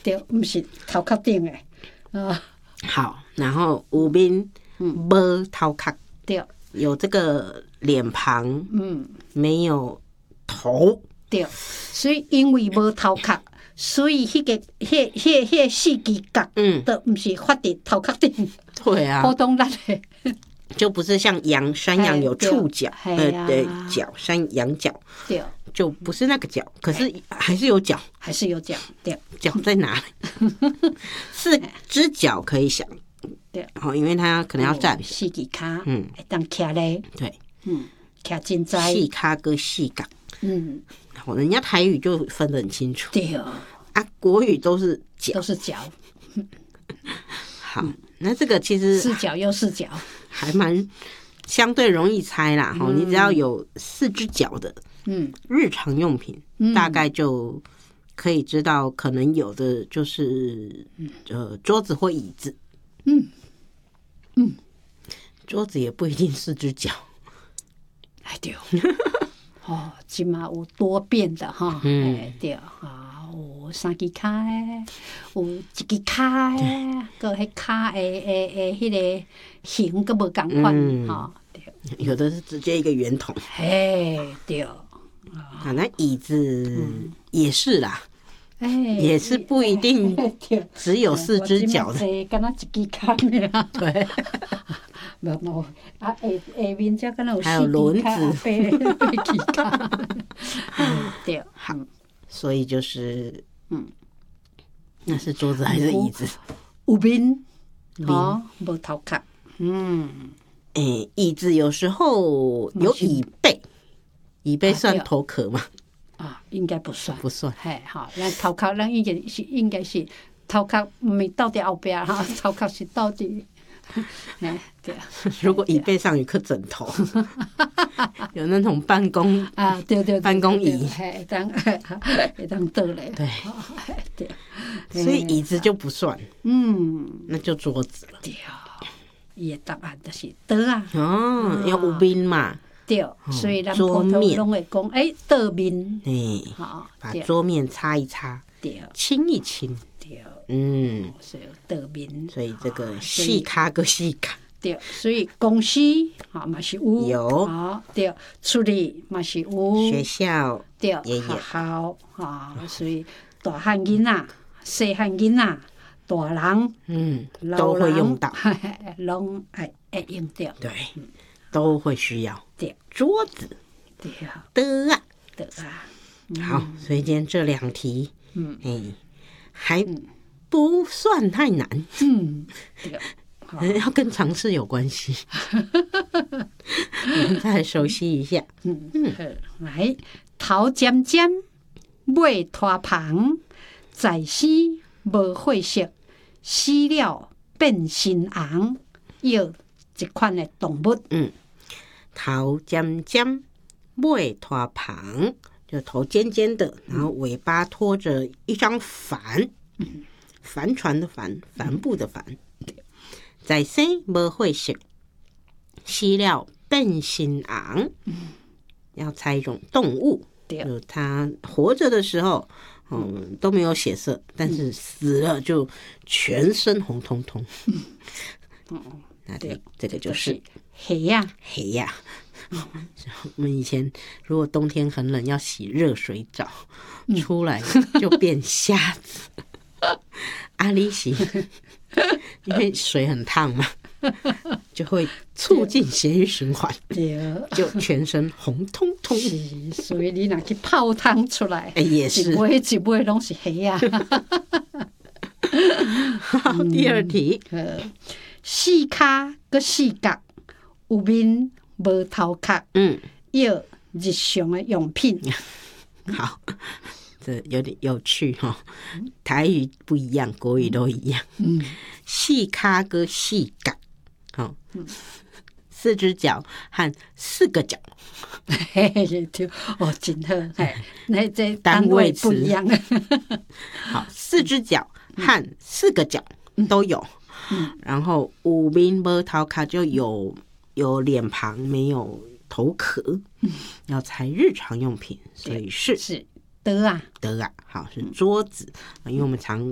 对，不是头壳顶的。 好，然后有面无头壳， 对， 有这个脸庞，没有头， 对，所以因为无头壳，所以迄四支角，都不是发伫头壳顶。 对啊， 普通咱的就不是像山羊有触角，对，角羊角， 对， 就不是那个角，可是还是有角， 还是有角，对， 角在哪里？四只脚可以想， 对， 因为它可能要站， 四支脚，会当徛咧， 对， 徛真在， 细卡跟细角，人家台语就分得很清楚， 对啊， 国语都是角， 都是角。 好，那这个其实四角又四角， 还蛮相对容易猜啦。你只要有四只脚的，日常用品，大概就可以知道，可能有的就是桌子或椅子，桌子也不一定四只脚， 哎对，起码有多变的哈，哎对有三支脚的，有一支脚的，佮迄脚的迄个形佮无共款哈，对， 有的是直接一个圆筒， 嘿对， 那椅子也是啦，也是不一定只有四只脚的， 敢若一支脚尔， 对。 下面才敢若有还有轮子， 对， 好，所以就是那是桌子还是椅子？ 有面，无头壳， 椅子有时候有椅背，椅背算头壳吗？ 应该不算， 不算。 嘿，咱头壳，咱应该是头壳，唔是倒伫后边哈，头壳是倒伫。对， 如果椅背上有颗枕头，有那种办公对， 办公椅， 会当倒咧， 对，所以椅子就不算，那就桌子了。 对，伊的答案就是桌啊， 因为有面嘛， 对，所以咱普通拢会讲，桌面， 把桌面擦一擦， 对， 清一清。 所以桌面， 所以这个细卡跟细卡， 对，所以公司嘛是有，对，处理嘛是有， 学校对， 也有， 学校所以大汉囡仔、细汉囡仔、大人， 都会用到， 拢会用到， 对，都会需要， 对， 桌子， 对啊， 桌啊， 好， 所以今天这两题，还不算太难，要跟常识有关系。我们再来熟悉一下。 来，头尖尖，尾拖旁，在死无血色，死了变身红，有一款的动物。 头尖尖，尾拖旁，就头尖尖的，然后尾巴拖着一张帆。帆船的帆，帆布的帆，在生无血色，死了变身红。要猜一种动物，就它活着的时候，都没有血色，但是死了就全身红彤彤。那这个就是黑呀。 我们以前如果冬天很冷，要洗热水澡，出来就变瞎子。阿里洗，因为水很烫嘛，就会促进血液循环，就全身红彤彤。 所以你若去泡汤出来， 也是一杯拢是黑呀。 好，第二题， 四脚佮四角，有面无头壳，要日常的用品。 好。这有点有趣哈，台语不一样，国语都一样。细卡跟细角，四只脚和四个脚。 真好，那这单位不一样。 好，四只脚和四个脚都有。然后有面无头壳就有脸庞没有头壳，要猜日常用品，所以是。 桌啊， 好，是桌子，因为我们常